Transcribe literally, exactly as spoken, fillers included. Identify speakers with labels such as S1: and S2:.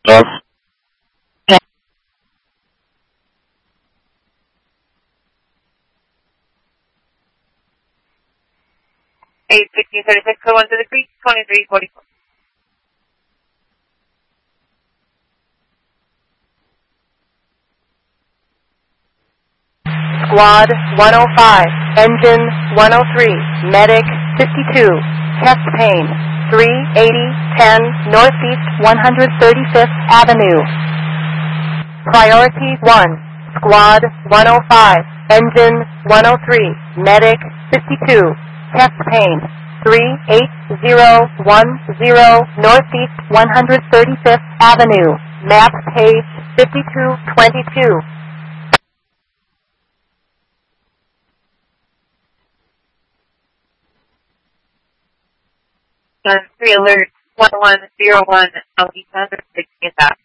S1: Yes.
S2: eight sixteen thirty-six, go on to the creek, twenty-three forty-four.
S3: Squad one oh five, Engine one oh three, Medic fifty-two, Chest Pain three eighty ten Northeast one hundred thirty-fifth Avenue. Priority one, Squad one oh five, Engine one oh three, Medic fifty-two, Chest Pain three eight zero one zero Northeast one hundred thirty-fifth Avenue. Map page fifty-two twenty-two.
S2: Gun three alert, one one zero one, Audi Thunder, sixty attack.